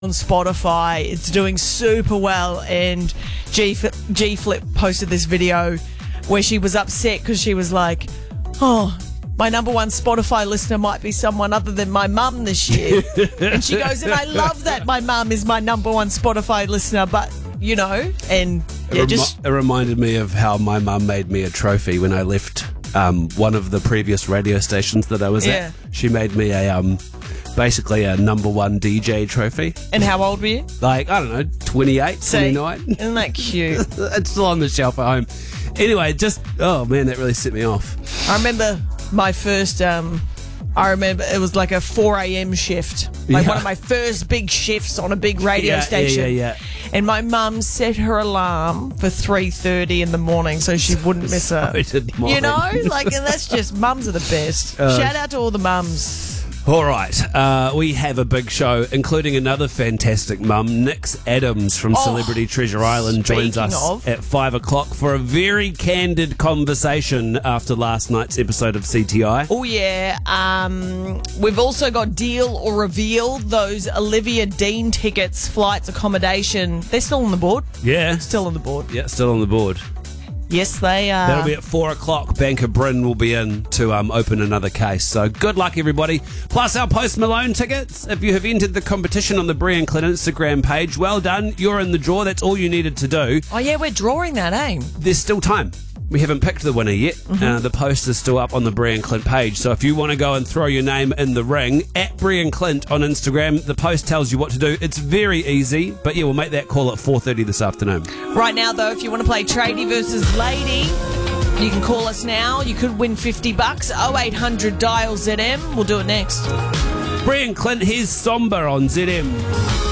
on Spotify. It's doing super well, and G Flip posted this video where she was upset because she was like, oh, my number one Spotify listener might be someone other than my mum this year. And she goes, and I love that my mum is my number one Spotify listener, but, you know, and yeah, It reminded me of how my mum made me a trophy when I left one of the previous radio stations that I was at. She made me basically a number one DJ trophy. And how old were you? Like, I don't know, 28, 29. Isn't that cute? It's still on the shelf at home. Anyway, oh man, that really set me off. I remember my first, I remember it was like a 4 a.m. shift. Like one of my first big shifts on a big radio station. Yeah. And my mum set her alarm for 3:30 in the morning so she wouldn't miss her. You know? Like, and that's just, mums are the best. Shout out to all the mums. All right, we have a big show, including another fantastic mum. Nix Adams from Celebrity Treasure Island joins us at 5 o'clock for a very candid conversation after last night's episode of CTI. Oh, yeah. We've also got Deal or Reveal, those Olivia Dean tickets, flights, accommodation. They're still on the board? Yeah. Still on the board. Yeah, still on the board. Yes, they are. That'll be at 4 o'clock. Bank of Bryn will be in to open another case. So good luck, everybody. Plus our Post Malone tickets. If you have entered the competition on the Brie and Clint Instagram page, well done. You're in the draw. That's all you needed to do. Oh, yeah, we're drawing that, eh? There's still time. We haven't picked the winner yet. The post is still up on the Brie and Clint page. So if you want to go and throw your name in the ring, at Brie and Clint on Instagram, the post tells you what to do. It's very easy. But yeah, we'll make that call at 4:30 this afternoon. Right now, though, if you want to play Tradie versus Lady, you can call us now. You could win $50. 0800 dial ZM. We'll do it next. Brie and Clint, here's Somber on ZM.